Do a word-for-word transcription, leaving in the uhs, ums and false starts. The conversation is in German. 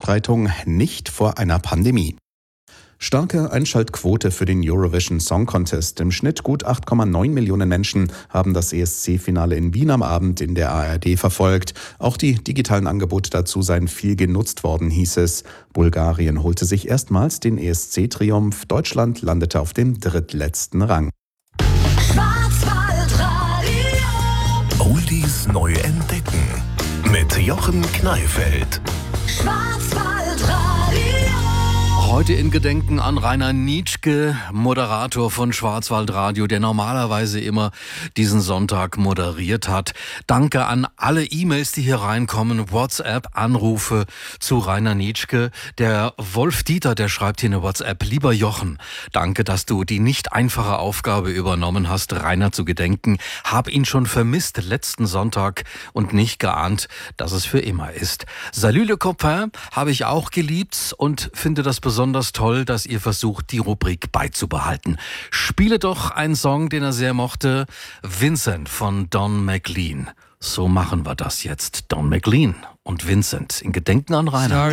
Ausstreitung nicht vor einer Pandemie. Starke Einschaltquote für den Eurovision Song Contest. Im Schnitt gut acht Komma neun Millionen Menschen haben das E S C-Finale in Wien am Abend in der A R D verfolgt. Auch die digitalen Angebote dazu seien viel genutzt worden, hieß es. Bulgarien holte sich erstmals den E S C-Triumph. Deutschland landete auf dem drittletzten Rang. Oldies neu entdecken mit Jochen Kneifeld. Heute in Gedenken an Rainer Nitschke, Moderator von Schwarzwaldradio, der normalerweise immer diesen Sonntag moderiert hat. Danke an alle E-Mails, die hier reinkommen, WhatsApp, Anrufe zu Rainer Nitschke. Der Wolf Dieter, der schreibt hier eine WhatsApp: Lieber Jochen, danke, dass du die nicht einfache Aufgabe übernommen hast, Rainer zu gedenken. Hab ihn schon vermisst letzten Sonntag und nicht geahnt, dass es für immer ist. Salut le copain habe ich auch geliebt und finde das besonders Besonders toll, dass ihr versucht, die Rubrik beizubehalten. Spiele doch einen Song, den er sehr mochte, Vincent von Don McLean. So machen wir das jetzt. Don McLean und Vincent in Gedenken an Rainer.